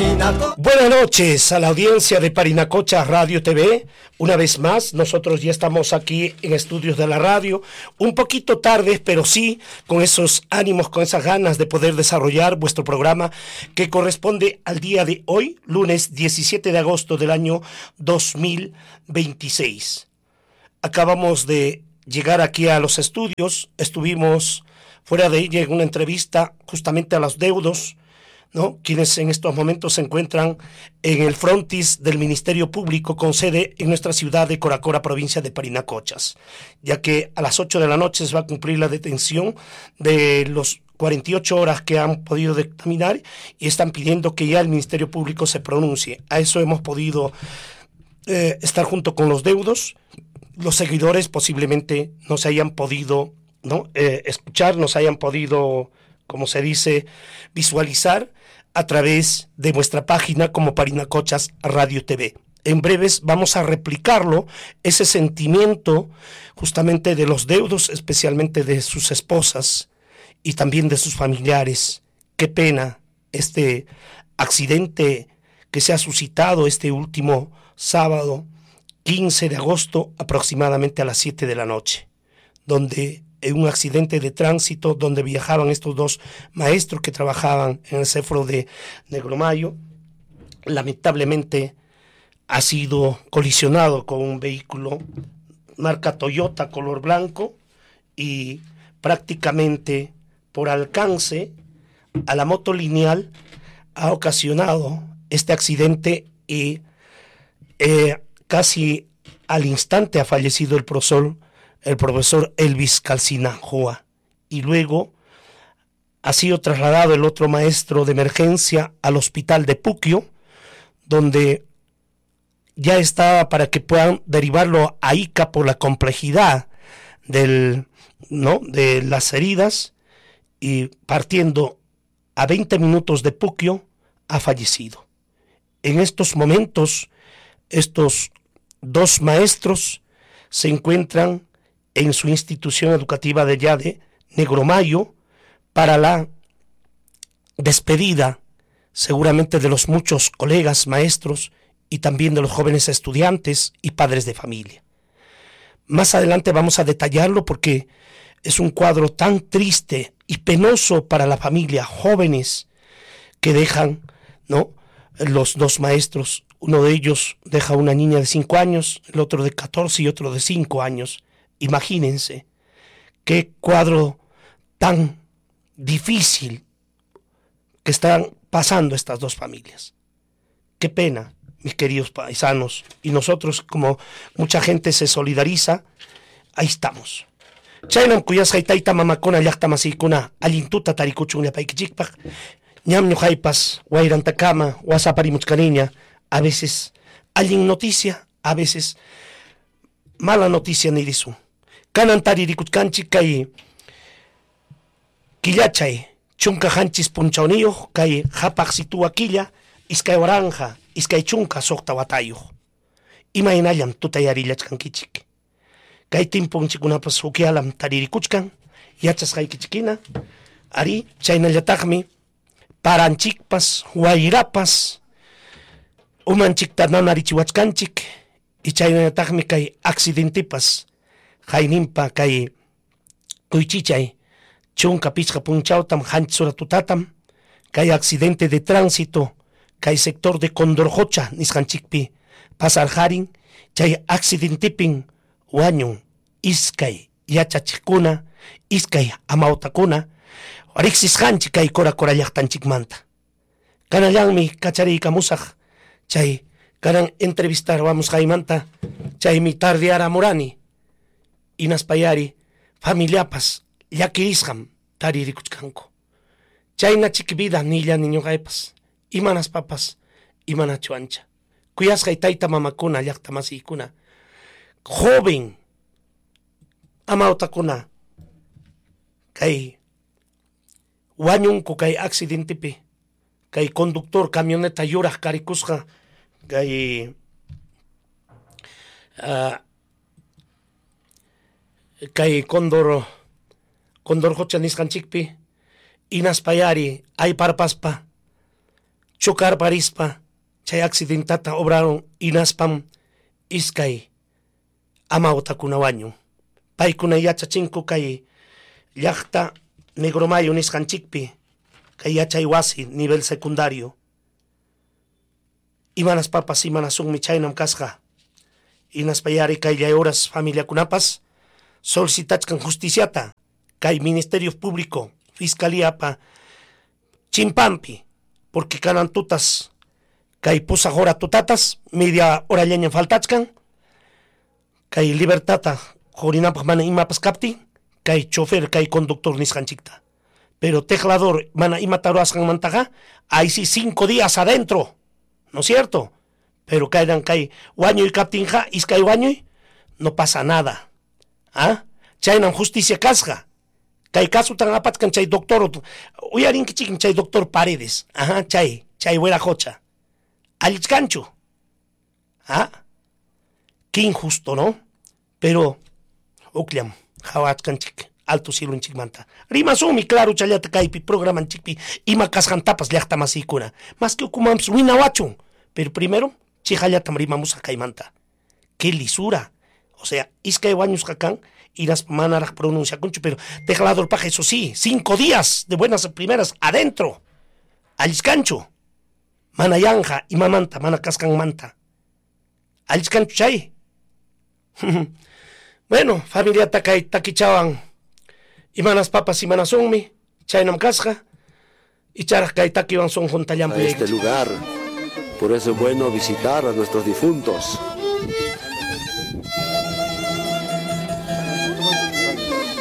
Buenas noches a la audiencia de Parinacocha Radio TV. Una vez más, nosotros ya estamos aquí en estudios de la radio, un poquito tarde, pero sí con esos ánimos, con esas ganas de poder desarrollar vuestro programa que corresponde al día de hoy, lunes 17 de agosto del año 2026. Acabamos de llegar aquí a los estudios, estuvimos fuera de ella en una entrevista justamente a los deudos, ¿no? Quienes en estos momentos se encuentran en el frontis del Ministerio Público con sede en nuestra ciudad de Coracora, provincia de Parinacochas, ya que a las 8 de la noche se va a cumplir la detención de los 48 horas que han podido dictaminar y están pidiendo que ya el Ministerio Público se pronuncie. A eso hemos podido estar junto con los deudos. Los seguidores posiblemente no se hayan podido, ¿no? Escuchar, no se hayan podido, como se dice, visualizar a través de nuestra página como Parinacochas Radio TV. En breves vamos a replicarlo, ese sentimiento justamente de los deudos, especialmente de sus esposas y también de sus familiares. Qué pena este accidente que se ha suscitado este último sábado, 15 de agosto, aproximadamente a las 7 de la noche, donde en un accidente de tránsito donde viajaban estos dos maestros que trabajaban en el CEFRO de Negromayo, lamentablemente ha sido colisionado con un vehículo marca Toyota color blanco y prácticamente por alcance a la moto lineal ha ocasionado este accidente y casi al instante ha fallecido el profesor Elvis Calcinajua, y luego ha sido trasladado el otro maestro de emergencia al hospital de Puquio, donde ya está para que puedan derivarlo a Ica por la complejidad de las heridas, y partiendo a 20 minutos de Puquio ha fallecido. En estos momentos, estos dos maestros se encuentran en su institución educativa de allá de Negromayo para la despedida seguramente de los muchos colegas maestros y también de los jóvenes estudiantes y padres de familia. Más adelante vamos a detallarlo porque es un cuadro tan triste y penoso para la familia, jóvenes que dejan, ¿no?, los dos maestros. Uno de ellos deja una niña de 5 años, el otro de 14 y otro de 5 años. Imagínense qué cuadro tan difícil que están pasando estas dos familias. Qué pena, mis queridos paisanos. Y nosotros, como mucha gente se solidariza, ahí estamos. Chaynan kuyas haytayta mamakuna llaqta masykuna allintuta tarikuchun llapaykichikpaq ñam ñuqaypas wayrantakama wasaparimuchkaniña, a veces allin noticia, a veces mala noticia nirisun. Kanan taririkuchkanchik kay killachay chunka hanchis punchawniyuq kay hapaq situwa killa iskay waranja iskay chunka suqta watayuq. Imaynallam tutayarillachkankichik. Kay timpunchikunapas ukialam taririkuchkan yachasqaykichikina ari chaynallataqmi paranchikpas wayrapas umanchikta nanarichiwachkanchik y chaynallataqmi kay accidentipas Jaininpa kay kuychichay chunka pichqa punchawtam hanchura tutatam kay accidente de tránsito kay sector de Condorjocha nisqanchikpi pasarharin chay accidentipin wañun iskay yachachikuna iskay amawtakuna riqsisqanchik kay Coracora llaqtanchikmanta. Kanallanmi kachariykamusaq chay kanan entrevistar vamos haymanta chaymi tardeara murani inaspayari familiapas llakirisqam taririkuchkanku. Chayna chikivida nilla niñuqaypas imanaspapas imanachu ancha. Kuyasqay tayta mamakuna llaqta masiykuna joven amawtakuna kay wañunku kay accidentepi kay conductor camioneta yuraq karikusqa kay kay Condorjocha nisqanchikpi inaspayari ayparpaspa chocar parispa, chay accidentata obraron inaspam iskay amawtakunawañu. Paykuna yachachinku kay llaqta Negromayo nisqanchikpi, kay yachay wasi nivel secundario. Imanas papas imanasungmi chaynam kasqa. Inaspayari kay horas familiakunapas solicitachkan justiciata kay Ministerio Público Fiscaliapa chimpampi, porque kanan tutas kay pusaq hora tutatas media hora llañan faltachkan kay libertata jorinapaq mana imapas kaptin kay chofer kay conductor nisqanchikta, pero teclador mana imata ruwasqanmantaqa ahí sí 5 días adentro, ¿no es cierto? Pero kayran kay wañuy kaptinqa iskay wañuy no pasa nada. ¿Ah? Chaynan justicia kasqa. Kay caso tan apatkan chay doctor uyarinkichikin chay doctor Paredes. Ajá, chay wera jocha. Allichkanchu. ¿Ah? Qué injusto, ¿no? Pero ukliam hawachkanchik alto cielo manta. Rimasumi claro challata kaypi programan chikpi ima kasqantapas llaqta masiykuna. Más que ukumams winawachun. Pero primero chihallatam rimamusa kaymanta. Qué lisura. O sea, iskay wañus hakan iras manaraj pronuncia concho, pero teclador paja, eso sí, 5 días de buenas primeras adentro. Aliscancho. Mana yanja y mamanta, mana cascan manta. Aliscancho chay. Bueno, familia takay takichawan. Y manas papas y manas sonmi, chaynam casca. Y charas kay takiwan son juntallampi. A este lugar, por eso es bueno visitar a nuestros difuntos.